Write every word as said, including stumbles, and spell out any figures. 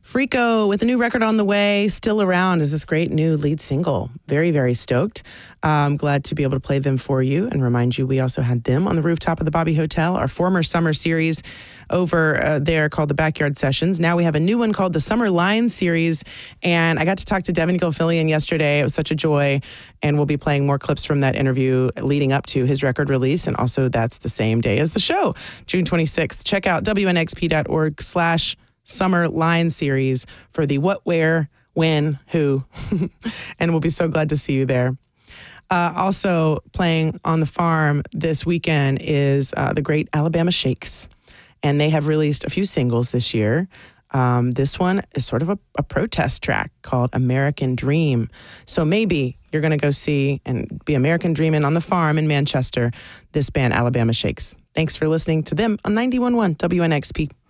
Frico with a new record on the way, Still Around is this great new lead single. Very, very stoked. I'm glad to be able to play them for you and remind you we also had them on the rooftop of the Bobby Hotel, our former summer series over uh, there called the Backyard Sessions. Now we have a new one called the Summer Line Series, and I got to talk to Devin Gilfillian yesterday. It was such a joy, and we'll be playing more clips from that interview leading up to his record release, and also that's the same day as the show, June twenty-sixth. Check out W N X P dot org slash Summer Line Series for the what, where, when, who, and we'll be so glad to see you there. Uh, also playing on the farm this weekend is uh, the great Alabama Shakes, and they have released a few singles this year. Um, this one is sort of a, a protest track called American Dream. So maybe you're going to go see and be American Dreaming on the farm in Manchester, this band Alabama Shakes. Thanks for listening to them on ninety-one point one W N X P.